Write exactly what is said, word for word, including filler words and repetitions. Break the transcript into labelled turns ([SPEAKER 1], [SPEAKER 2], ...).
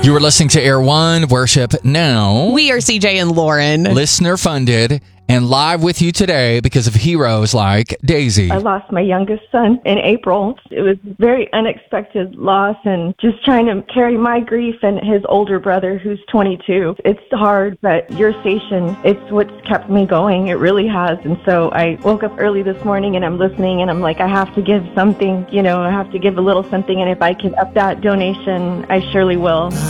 [SPEAKER 1] You were listening to Air One Worship Now.
[SPEAKER 2] We are C J and Lauren.
[SPEAKER 1] Listener funded and live with you today because of heroes like Daisy.
[SPEAKER 3] I lost my youngest son in April. It was a very unexpected loss, and just trying to carry my grief and his older brother who's twenty-two. It's hard, but your station, it's what's kept me going. It really has. And so I woke up early this morning and I'm listening and I'm like, I have to give something, you know, I have to give a little something. And if I can up that donation, I surely will.